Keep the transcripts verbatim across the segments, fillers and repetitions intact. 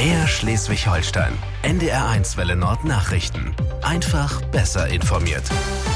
Mehr Schleswig-Holstein. N D R eins Welle Nord Nachrichten. Einfach besser informiert.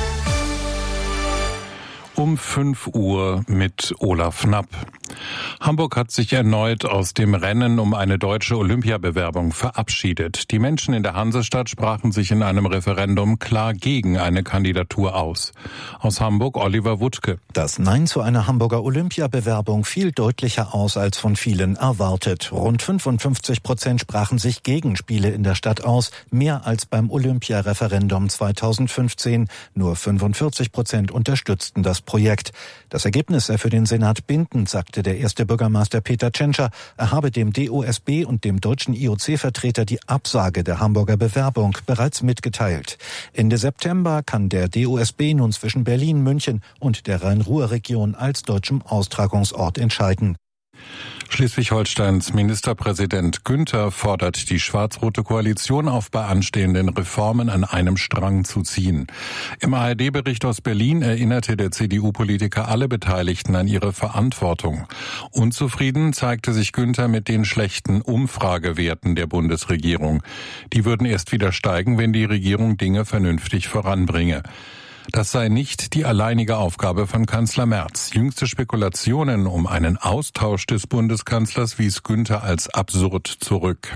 Um fünf Uhr mit Olaf Knapp. Hamburg hat sich erneut aus dem Rennen um eine deutsche Olympiabewerbung verabschiedet. Die Menschen in der Hansestadt sprachen sich in einem Referendum klar gegen eine Kandidatur aus. Aus Hamburg Oliver Wuttke. Das Nein zu einer Hamburger Olympiabewerbung fiel deutlicher aus als von vielen erwartet. Rund fünfundfünfzig Prozent sprachen sich gegen Spiele in der Stadt aus, mehr als beim Olympiareferendum zweitausendfünfzehn. Nur fünfundvierzig Prozent unterstützten das Projekt. Das Ergebnis sei für den Senat bindend, sagte der erste Bürgermeister Peter Tschentscher. Er habe dem D O S B und dem deutschen I O C-Vertreter die Absage der Hamburger Bewerbung bereits mitgeteilt. Ende September kann der D O S B nun zwischen Berlin, München und der Rhein-Ruhr-Region als deutschem Austragungsort entscheiden. Schleswig-Holsteins Ministerpräsident Günther fordert die schwarz-rote Koalition auf, bei anstehenden Reformen an einem Strang zu ziehen. Im A R D-Bericht aus Berlin erinnerte der C D U-Politiker alle Beteiligten an ihre Verantwortung. Unzufrieden zeigte sich Günther mit den schlechten Umfragewerten der Bundesregierung. Die würden erst wieder steigen, wenn die Regierung Dinge vernünftig voranbringe. Das sei nicht die alleinige Aufgabe von Kanzler Merz. Jüngste Spekulationen um einen Austausch des Bundeskanzlers wies Günther als absurd zurück.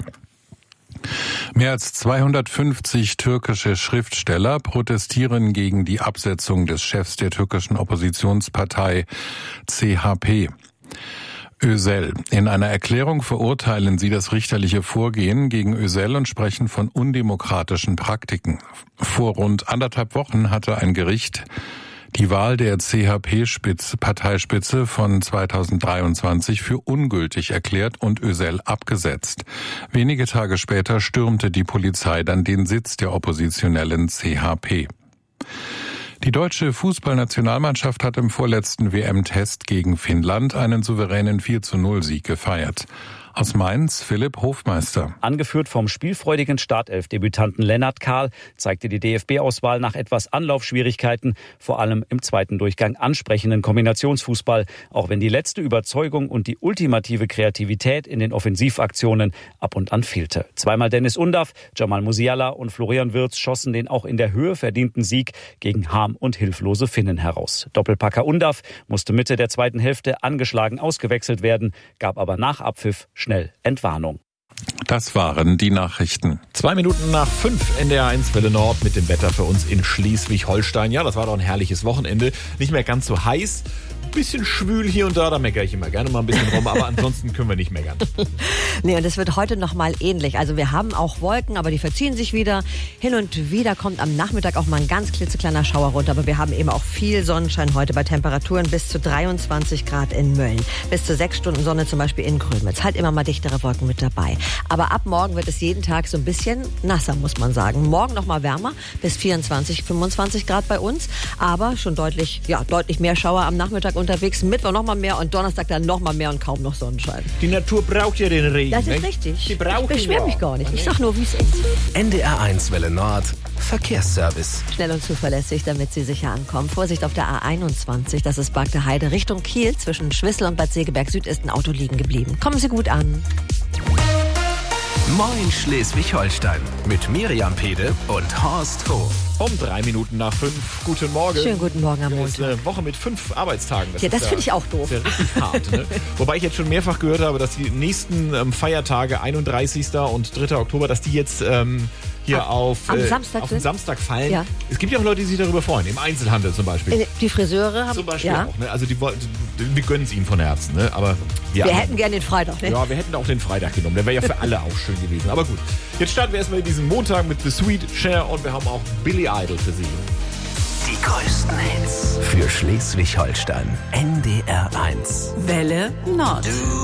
Mehr als zweihundertfünfzig türkische Schriftsteller protestieren gegen die Absetzung des Chefs der türkischen Oppositionspartei C H P. Özel. In einer Erklärung verurteilen sie das richterliche Vorgehen gegen Özel und sprechen von undemokratischen Praktiken. Vor rund anderthalb Wochen hatte ein Gericht die Wahl der C H P-Parteispitze von zweitausenddreiundzwanzig für ungültig erklärt und Özel abgesetzt. Wenige Tage später stürmte die Polizei dann den Sitz der oppositionellen C H P. Die deutsche Fußballnationalmannschaft hat im vorletzten W M-Test gegen Finnland einen souveränen vier zu null Sieg gefeiert. Aus Mainz Philipp Hofmeister. Angeführt vom spielfreudigen Startelf-Debütanten Lennart Kahl zeigte die D F B-Auswahl nach etwas Anlaufschwierigkeiten, vor allem im zweiten Durchgang ansprechenden Kombinationsfußball, auch wenn die letzte Überzeugung und die ultimative Kreativität in den Offensivaktionen ab und an fehlte. Zweimal Dennis Undaff, Jamal Musiala und Florian Wirtz schossen den auch in der Höhe verdienten Sieg gegen Harm und hilflose Finnen heraus. Doppelpacker Undaff musste Mitte der zweiten Hälfte angeschlagen ausgewechselt werden, gab aber nach Abpfiff schnell Entwarnung. Das waren die Nachrichten. Zwei Minuten nach fünf N D R eins Welle Nord mit dem Wetter für uns in Schleswig-Holstein. Ja, das war doch ein herrliches Wochenende. Nicht mehr ganz so heiß. Bisschen schwül hier und da, da meckere ich immer gerne mal ein bisschen rum, aber ansonsten können wir nicht meckern. Nee, und es wird heute nochmal ähnlich. Also wir haben auch Wolken, aber die verziehen sich wieder. Hin und wieder kommt am Nachmittag auch mal ein ganz klitzekleiner Schauer runter, aber wir haben eben auch viel Sonnenschein heute bei Temperaturen bis zu dreiundzwanzig Grad in Mölln. Bis zu sechs Stunden Sonne zum Beispiel in Grömitz. Halt immer mal dichtere Wolken mit dabei. Aber ab morgen wird es jeden Tag so ein bisschen nasser, muss man sagen. Morgen nochmal wärmer, bis vierundzwanzig, fünfundzwanzig Grad bei uns. Aber schon deutlich, ja, deutlich mehr Schauer am Nachmittag unterwegs. Mittwoch noch mal mehr und Donnerstag dann noch mal mehr und kaum noch Sonnenschein. Die Natur braucht ja den Regen. Das ist ne? richtig. Die braucht ich beschwere mich gar nicht. Ich sag nur, wie es ist. N D R eins Welle Nord Verkehrsservice. Schnell und zuverlässig, damit Sie sicher ankommen. Vorsicht auf der A einundzwanzig, das ist Bargte Heide, Richtung Kiel. Zwischen Schwissel und Bad Segeberg Süd ist ein Auto liegen geblieben. Kommen Sie gut an. Moin Schleswig-Holstein mit Miriam Pede und Horst Hof. Um drei Minuten nach fünf. Guten Morgen. Schönen guten Morgen am Das ist Montag. eine Woche mit fünf Arbeitstagen. Ja, das ist finde ich auch doof. Das ist ja richtig hart. Ne? Wobei ich jetzt schon mehrfach gehört habe, dass die nächsten ähm, Feiertage, einunddreißigsten und dritter Oktober, dass die jetzt ähm, hier Am- auf, am äh, Samstag auf den sind? Samstag fallen. Ja. Es gibt ja auch Leute, die sich darüber freuen. Im Einzelhandel zum Beispiel. Die Friseure haben... Zum Beispiel ja. auch. Ne? Also die, wollten- wir gönnen es ihnen von Herzen. Ne? Aber Wir ja, hätten gerne den Freitag, ne? Ja, wir hätten auch den Freitag genommen. Der wäre ja für alle auch schön gewesen. Aber gut. Jetzt starten wir erstmal in diesen Montag mit The Sweet Cher und wir haben auch Billy Idol für Sie. Die größten Hits für Schleswig-Holstein. N D R eins. Welle Nord.